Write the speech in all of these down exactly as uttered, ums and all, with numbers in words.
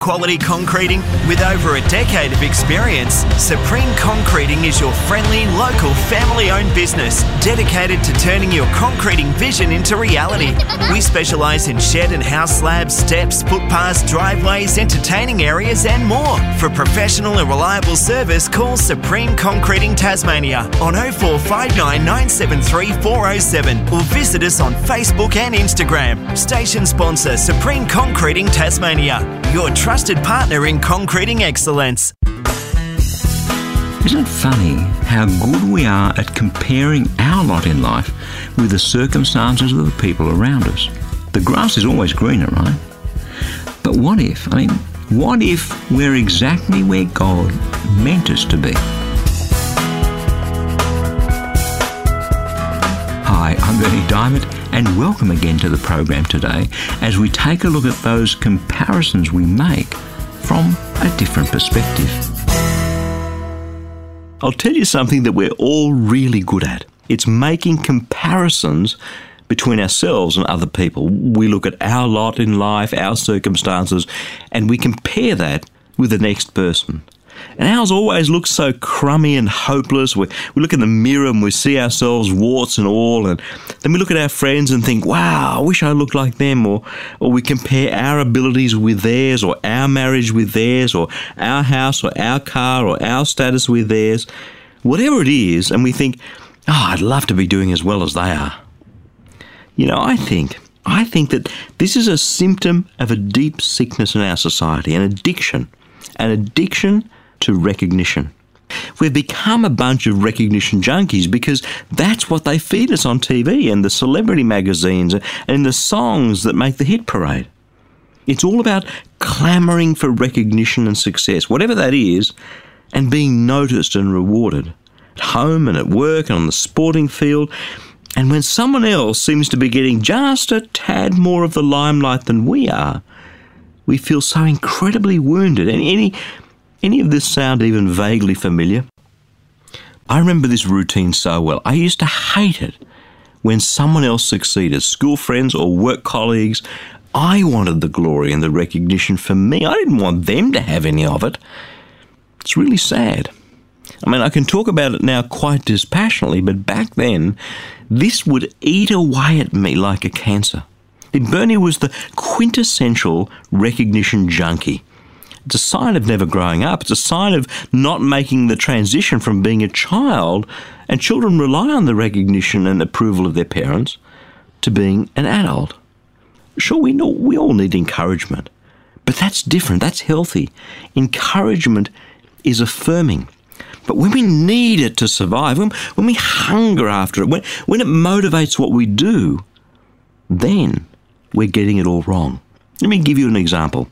Quality concreting with over a decade of experience, Supreme Concreting is your friendly, local, family-owned business dedicated to turning your concreting vision into reality. We specialise in shed and house slabs, steps, footpaths, driveways, entertaining areas and more. For professional and reliable service, call Supreme Concreting Tasmania on oh four five nine, nine seven three, four oh seven or visit us on Facebook and Instagram. Station sponsor Supreme Concreting Tasmania, your trusted partner in concreting excellence. Isn't it funny how good we are at comparing our lot in life with the circumstances of the people around us? The grass is always greener, right? But what if, I mean, what if we're exactly where God meant us to be? Hi, I'm Bernie Diamond, and welcome again to the program today as we take a look at those comparisons we make from a different perspective. I'll tell you something that we're all really good at. It's making comparisons between ourselves and other people. We look at our lot in life, our circumstances, and we compare that with the next person. And ours always looks so crummy and hopeless. We, we look in the mirror and we see ourselves warts and all, and then we look at our friends and think, wow, I wish I looked like them, or, or we compare our abilities with theirs, or our marriage with theirs, or our house or our car or our status with theirs, whatever it is, and we think, oh, I'd love to be doing as well as they are. You know, I think, I think that this is a symptom of a deep sickness in our society, an addiction, an addiction to recognition. We've become a bunch of recognition junkies because that's what they feed us on T V and the celebrity magazines and the songs that make the hit parade. It's all about clamouring for recognition and success, whatever that is, and being noticed and rewarded at home and at work and on the sporting field. And when someone else seems to be getting just a tad more of the limelight than we are, we feel so incredibly wounded. And any Any of this sound even vaguely familiar? I remember this routine so well. I used to hate it when someone else succeeded, school friends or work colleagues. I wanted the glory and the recognition for me. I didn't want them to have any of it. It's really sad. I mean, I can talk about it now quite dispassionately, but back then, this would eat away at me like a cancer. Bernie was the quintessential recognition junkie. It's a sign of never growing up. It's a sign of not making the transition from being a child, and children rely on the recognition and approval of their parents, to being an adult. Sure, we know we all need encouragement, but that's different. That's healthy. Encouragement is affirming. But when we need it to survive, when, when we hunger after it, when, when it motivates what we do, then we're getting it all wrong. Let me give you an example.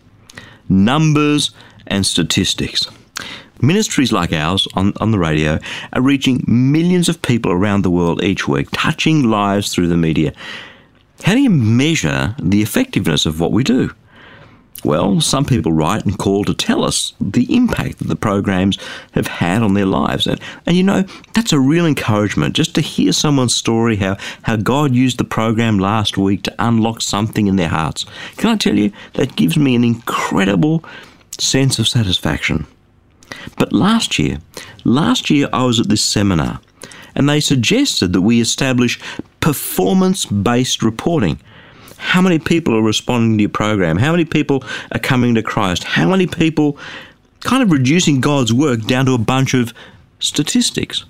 Numbers and statistics. Ministries like ours on, on the radio are reaching millions of people around the world each week, touching lives through the media. How do you measure the effectiveness of what we do? Well, some people write and call to tell us the impact that the programs have had on their lives. And, and you know, that's a real encouragement just to hear someone's story, how, how God used the program last week to unlock something in their hearts. Can I tell you, that gives me an incredible sense of satisfaction. But last year, last year I was at this seminar, and they suggested that we establish performance-based reporting. How many people are responding to your program? How many people are coming to Christ? How many people kind of reducing God's work down to a bunch of statistics?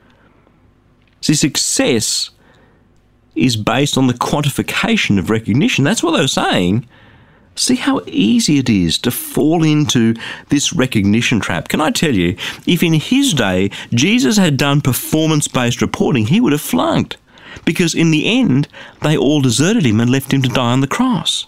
See, success is based on the quantification of recognition. That's what they were saying. See how easy it is to fall into this recognition trap. Can I tell you, if in his day Jesus had done performance-based reporting, he would have flunked. Because in the end, they all deserted him and left him to die on the cross.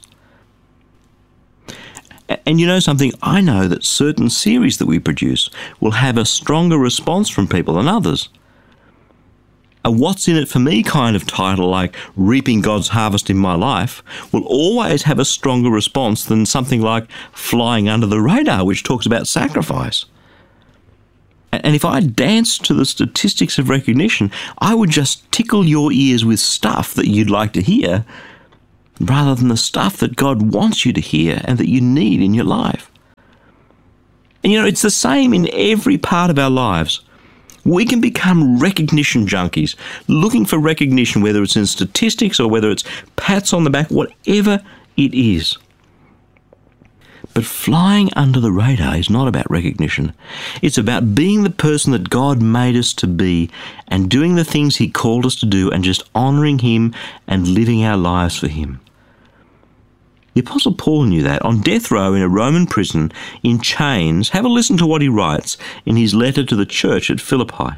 And you know something? I know that certain series that we produce will have a stronger response from people than others. A What's in it for me kind of title, like Reaping God's Harvest in My Life, will always have a stronger response than something like Flying Under the Radar, which talks about sacrifice. And if I danced to the statistics of recognition, I would just tickle your ears with stuff that you'd like to hear, rather than the stuff that God wants you to hear and that you need in your life. And you know, it's the same in every part of our lives. We can become recognition junkies, looking for recognition, whether it's in statistics or whether it's pats on the back, whatever it is. But flying under the radar is not about recognition. It's about being the person that God made us to be and doing the things He called us to do and just honouring Him and living our lives for Him. The Apostle Paul knew that. On death row in a Roman prison, in chains, have a listen to what he writes in his letter to the church at Philippi.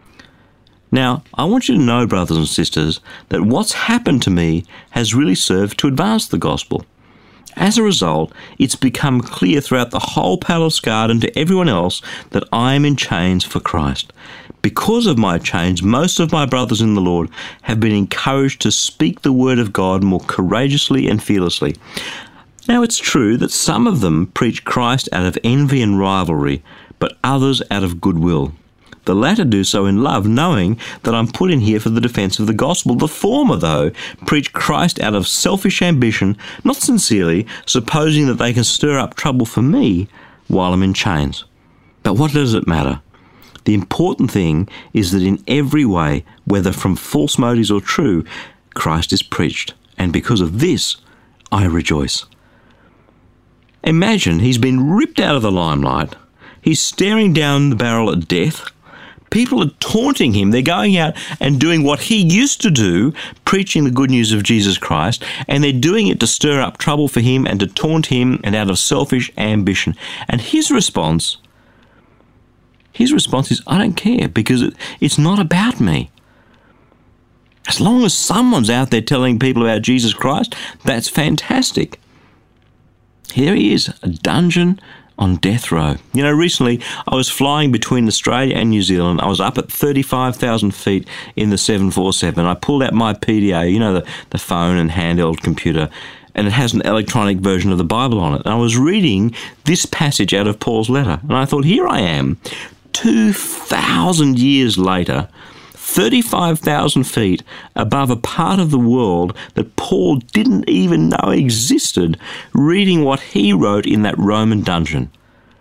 Now, I want you to know, brothers and sisters, that what's happened to me has really served to advance the gospel. As a result, it's become clear throughout the whole palace guard and to everyone else that I am in chains for Christ. Because of my chains, most of my brothers in the Lord have been encouraged to speak the word of God more courageously and fearlessly. Now, it's true that some of them preach Christ out of envy and rivalry, but others out of goodwill. The latter do so in love, knowing that I'm put in here for the defence of the gospel. The former, though, preach Christ out of selfish ambition, not sincerely, supposing that they can stir up trouble for me while I'm in chains. But what does it matter? The important thing is that in every way, whether from false motives or true, Christ is preached, and because of this, I rejoice. Imagine he's been ripped out of the limelight. He's staring down the barrel at death. People are taunting him. They're going out and doing what he used to do, preaching the good news of Jesus Christ, and they're doing it to stir up trouble for him and to taunt him and out of selfish ambition. And his response, his response is, I don't care, because it, it's not about me. As long as someone's out there telling people about Jesus Christ, that's fantastic. Here he is, a dungeon on death row. You know, recently I was flying between Australia and New Zealand. I was up at thirty-five thousand feet in the seven forty-seven. I pulled out my P D A, you know, the, the phone and handheld computer, and it has an electronic version of the Bible on it. And I was reading this passage out of Paul's letter. And I thought, here I am, two thousand years later, thirty-five thousand feet above a part of the world that Paul didn't even know existed, reading what he wrote in that Roman dungeon.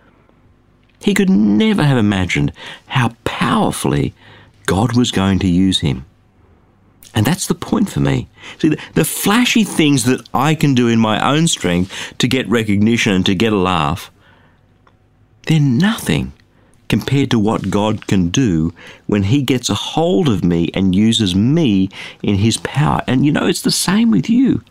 He could never have imagined how powerfully God was going to use him. And that's the point for me. See, the, the flashy things that I can do in my own strength to get recognition and to get a laugh, they're nothing compared to what God can do when he gets a hold of me and uses me in his power. And you know, it's the same with you.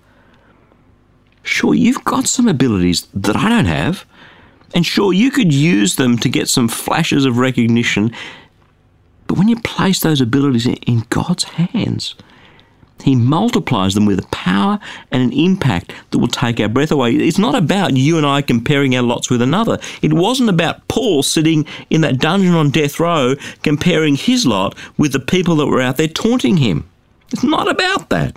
Sure, you've got some abilities that I don't have, and sure, you could use them to get some flashes of recognition, but when you place those abilities in, in God's hands, he multiplies them with a power and an impact that will take our breath away. It's not about you and I comparing our lots with another. It wasn't about Paul sitting in that dungeon on death row comparing his lot with the people that were out there taunting him. It's not about that.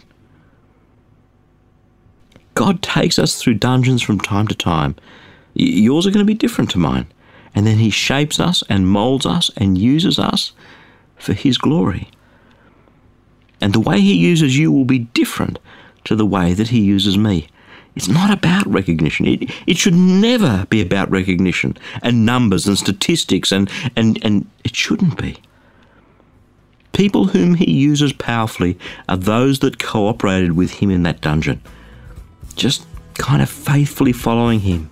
God takes us through dungeons from time to time. Yours are going to be different to mine. And then he shapes us and molds us and uses us for his glory. And the way he uses you will be different to the way that he uses me. It's not about recognition. It, it should never be about recognition and numbers and statistics, and, and, and it shouldn't be. People whom he uses powerfully are those that cooperated with him in that dungeon, just kind of faithfully following him,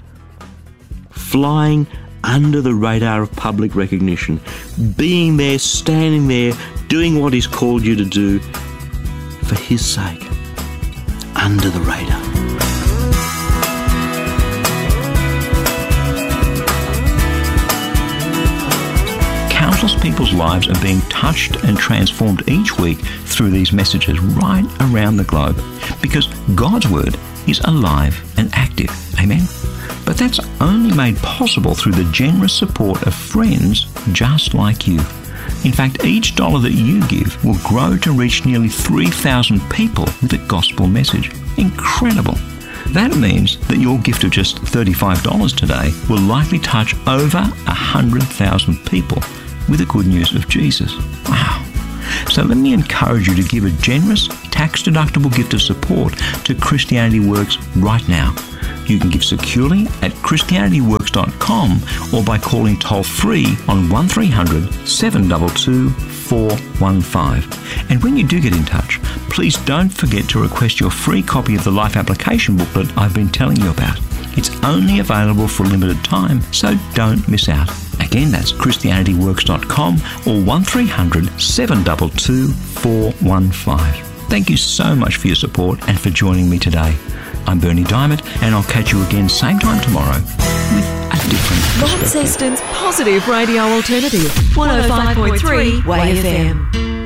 flying under the radar of public recognition, being there, standing there, doing what he's called you to do for his sake, under the radar. Countless people's lives are being touched and transformed each week through these messages right around the globe, because God's word is alive and active. Amen? But that's only made possible through the generous support of friends just like you. In fact, each dollar that you give will grow to reach nearly three thousand people with a gospel message. Incredible. That means that your gift of just thirty-five dollars today will likely touch over one hundred thousand people with the good news of Jesus. Wow. So let me encourage you to give a generous, tax-deductible gift of support to Christianity Works right now. You can give securely at christianity works dot com or by calling toll-free on one three hundred seven two two four one five. And when you do get in touch, please don't forget to request your free copy of the Life Application Booklet I've been telling you about. It's only available for a limited time, so don't miss out. Again, that's christianity works dot com or one three hundred seven two two four one five. Thank you so much for your support and for joining me today. I'm Bernie Diamond, and I'll catch you again same time tomorrow with a different perspective. Launceston's Positive Radio Alternative, one oh five point three Way F M.